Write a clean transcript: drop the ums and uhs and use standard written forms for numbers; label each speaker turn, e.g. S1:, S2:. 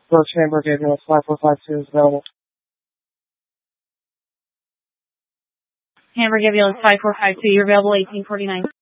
S1: Approach Hamburg ambulance 5452 is available.
S2: Hamburg ambulance 5452, you're available 1849.